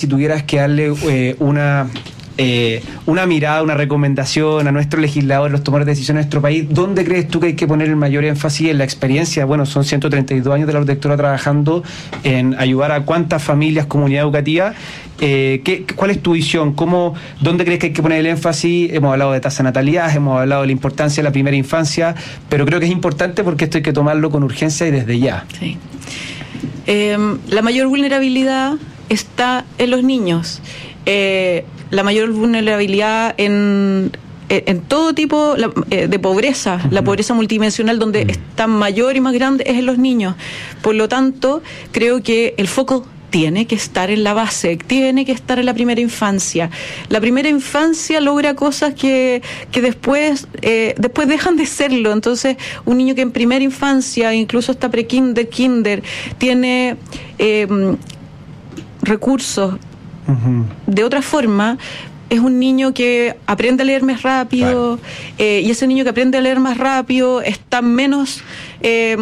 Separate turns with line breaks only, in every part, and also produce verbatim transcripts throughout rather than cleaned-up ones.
si tuvieras que darle eh, una... Eh, una mirada, una recomendación a nuestros legisladores, los tomadores de decisiones de nuestro país, ¿dónde crees tú que hay que poner el mayor énfasis en la experiencia? Bueno, son ciento treinta y dos años de la arquitectura trabajando en ayudar a cuántas familias, comunidad educativa. Eh, ¿qué, ¿Cuál es tu visión? ¿Cómo, ¿Dónde crees que hay que poner el énfasis? Hemos hablado de tasa de natalidad, hemos hablado de la importancia de la primera infancia, pero creo que es importante porque esto hay que tomarlo con urgencia y desde ya.
Sí. Eh, la mayor vulnerabilidad está en los niños. Eh, la mayor vulnerabilidad en, en todo tipo de pobreza, uh-huh. La pobreza multidimensional donde uh-huh. está mayor y más grande es en los niños. Por lo tanto, creo que el foco tiene que estar en la base, tiene que estar en la primera infancia. La primera infancia logra cosas que, que después, eh, después dejan de serlo. Entonces, un niño que en primera infancia, incluso hasta pre-kinder, kinder, tiene eh, recursos Uh-huh. de otra forma, es un niño que aprende a leer más rápido, claro. eh, y ese niño que aprende a leer más rápido está menos eh,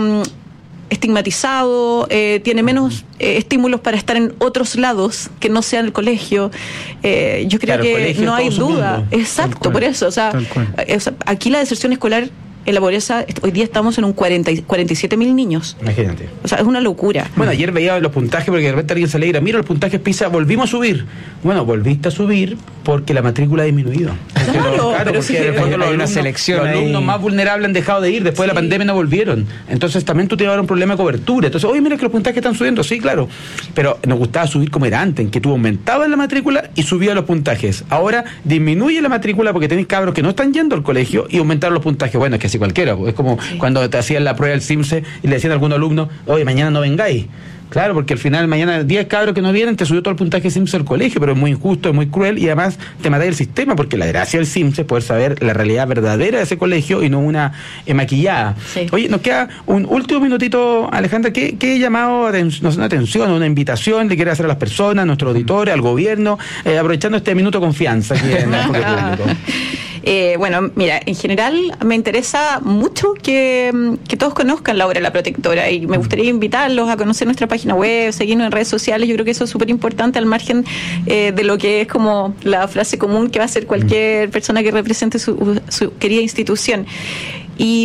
estigmatizado, eh, tiene menos eh, estímulos para estar en otros lados que no sea el colegio. Eh, yo creo claro, que no hay duda. Exacto, por eso. O sea, eh, aquí la deserción escolar en la pobreza, hoy día estamos en un cuarenta, cuarenta y siete mil niños. Imagínate. O sea, es una locura.
Bueno, ayer veía los puntajes porque de repente alguien se alegra, mira los puntajes PISA, volvimos a subir. Bueno, volviste a subir porque la matrícula ha disminuido. Porque
claro,
los, claro, porque sí, en el fondo los, alumnos,
selección
los alumnos ahí. Más vulnerables han dejado de ir, después sí. de la pandemia no volvieron. Entonces también tú tienes ahora un problema de cobertura. Entonces, oye, mira que los puntajes están subiendo, sí, claro. Pero nos gustaba subir como era antes, en que tú aumentabas la matrícula y subías los puntajes. Ahora disminuye la matrícula porque tenés cabros que no están yendo al colegio y aumentaron los puntajes. Bueno, es que así cualquiera, es como sí. cuando te hacían la prueba del CIMSE y le decían a algún alumno, oye, mañana no vengáis. Claro, porque al final mañana diez cabros que no vienen te subió todo el puntaje CIMSE del colegio, pero es muy injusto, es muy cruel y además te mata el sistema, porque la gracia del CIMSE es poder saber la realidad verdadera de ese colegio y no una eh, maquillada. Sí. Oye, nos queda un último minutito, Alejandra. ¿Qué, qué llamado de una atención, una invitación le quiere hacer a las personas, a nuestros auditores, al gobierno, eh, aprovechando este minuto de confianza aquí en el enfoque público?
Eh, bueno, mira, en general me interesa mucho que, que todos conozcan la obra de La Protectora y me gustaría invitarlos a conocer nuestra página web, seguirnos en redes sociales. Yo creo que eso es súper importante al margen eh, de lo que es como la frase común que va a hacer cualquier persona que represente su, su querida institución. Y...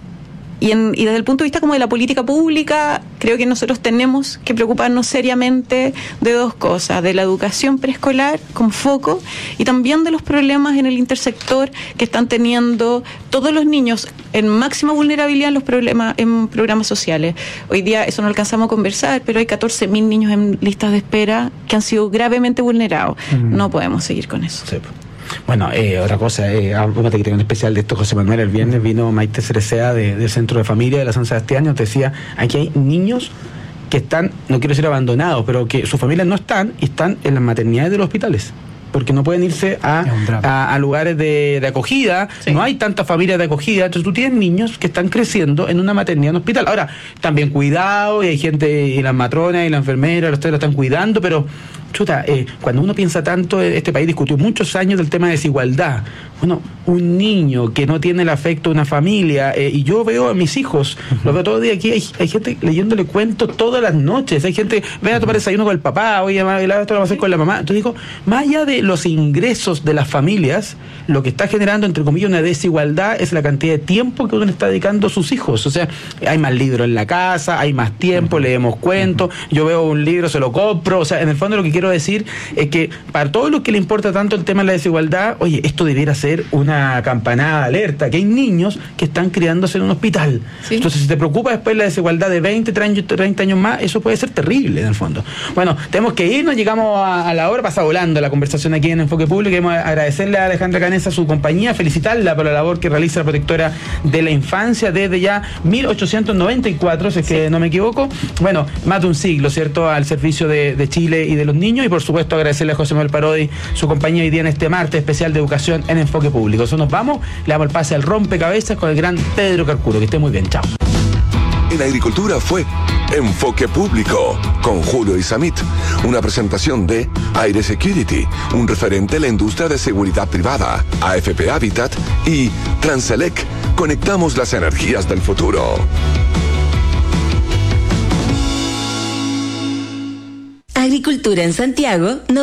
Y, en, y desde el punto de vista como de la política pública, creo que nosotros tenemos que preocuparnos seriamente de dos cosas: de la educación preescolar con foco y también de los problemas en el intersector que están teniendo todos los niños en máxima vulnerabilidad en los problemas en programas sociales. Hoy día eso no alcanzamos a conversar, pero hay catorce mil niños en listas de espera que han sido gravemente vulnerados. Mm. No podemos seguir con eso.
Sí. Bueno, eh, otra cosa, eh, fíjate que tengo un especial de esto, José Manuel, el viernes vino Maite Cerecea de, del Centro de Familia de la San Sebastián y nos decía, aquí hay niños que están, no quiero decir abandonados, pero que sus familias no están y están en las maternidades de los hospitales, porque no pueden irse a, a, a lugares de, de acogida, sí. No hay tantas familias de acogida, entonces tú tienes niños que están creciendo en una maternidad en un hospital. Ahora, también cuidado, y hay gente, y las matronas y las enfermeras, los tres lo están cuidando, pero chuta, eh, cuando uno piensa tanto, este país discutió muchos años del tema de desigualdad. Bueno, un niño que no tiene el afecto de una familia, eh, y yo veo a mis hijos, uh-huh. Los veo todo el día aquí, hay, hay gente leyéndole cuentos todas las noches, hay gente, ven a tomar desayuno con el papá, oye, esto lo vamos a hacer con la mamá. Entonces digo, más allá de los ingresos de las familias, lo que está generando, entre comillas, una desigualdad es la cantidad de tiempo que uno le está dedicando a sus hijos. O sea, hay más libros en la casa, hay más tiempo, uh-huh. Leemos cuentos, uh-huh. Yo veo un libro, se lo compro. O sea, en el fondo lo que quiero decir es que para todos los que le importa tanto el tema de la desigualdad, oye, esto debiera ser una campanada de alerta, que hay niños que están criándose en un hospital. ¿Sí? Entonces, si te preocupa después la desigualdad de veinte, treinta años más, eso puede ser terrible en el fondo. Bueno, tenemos que irnos, llegamos a, a la hora, pasa volando la conversación aquí en Enfoque Público. Queremos agradecerle a Alejandra Canessa su compañía, felicitarla por la labor que realiza la Protectora de la Infancia desde ya mil ochocientos noventa y cuatro, si es que sí. No me equivoco. Bueno, más de un siglo, ¿cierto?, al servicio de, de Chile y de los niños, y por supuesto agradecerle a José Manuel Parodi su compañía hoy día en este martes especial de educación en Enfoque Público. Eso nos vamos, le damos el pase al rompecabezas con el gran Pedro Carcuro. Que esté muy bien, chao.
En Agricultura fue Enfoque Público con Julio Isamit, una presentación de Aire Security, un referente en la industria de seguridad privada, A F P Habitat y Transelec. Conectamos las energías del futuro.
Agricultura en Santiago.